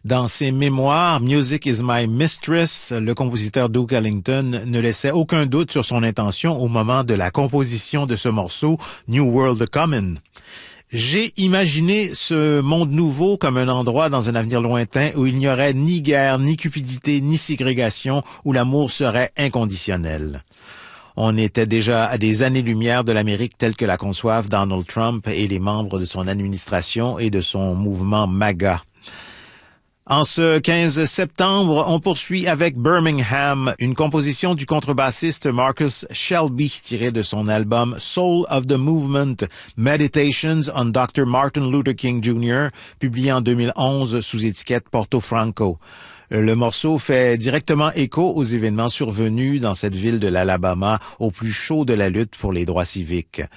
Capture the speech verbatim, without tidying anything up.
Dans ses mémoires, Music is My Mistress, le compositeur Duke Ellington ne laissait aucun doute sur son intention au moment de la composition de ce morceau, New World Comin'. J'ai imaginé ce monde nouveau comme un endroit dans un avenir lointain où il n'y aurait ni guerre, ni cupidité, ni ségrégation, où l'amour serait inconditionnel. On était déjà à des années-lumière de l'Amérique telle que la conçoivent Donald Trump et les membres de son administration et de son mouvement MAGA. En ce quinze septembre, on poursuit avec Birmingham, une composition du contrebassiste Marcus Shelby tirée de son album Soul of the Movement, Meditations on docteur Martin Luther King Junior, publié en deux mille onze sous étiquette Porto Franco. Le morceau fait directement écho aux événements survenus dans cette ville de l'Alabama au plus chaud de la lutte pour les droits civiques.